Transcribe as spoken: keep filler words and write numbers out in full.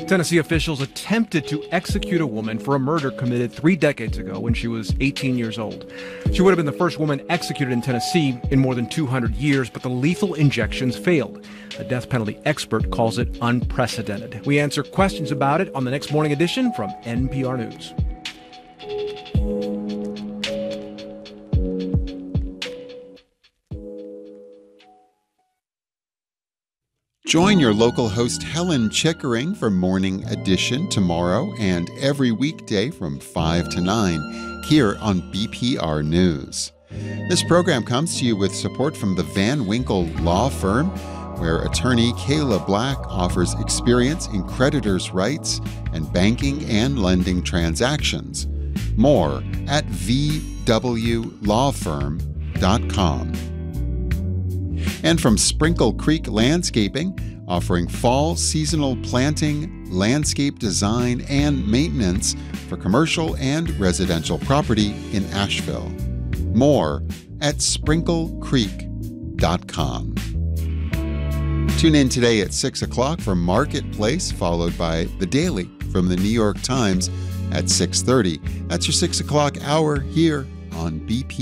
Tennessee officials attempted to execute a woman for a murder committed three decades ago when she was eighteen years old. She would have been the first woman executed in Tennessee in more than two hundred years, but the lethal injections failed. A death penalty expert calls it unprecedented. We answer questions about it on the next Morning Edition from N P R News. Join your local host Helen Chickering for Morning Edition tomorrow and every weekday from five to nine here on B P R News. This program comes to you with support from the Van Winkle Law Firm, where attorney Kayla Black offers experience in creditors' rights and banking and lending transactions. More at v w law firm dot com. And from Sprinkle Creek Landscaping, offering fall seasonal planting, landscape design, and maintenance for commercial and residential property in Asheville. More at sprinkle creek dot com. Tune in today at six o'clock for Marketplace, followed by The Daily from the New York Times at six thirty. That's your six o'clock hour here on B P.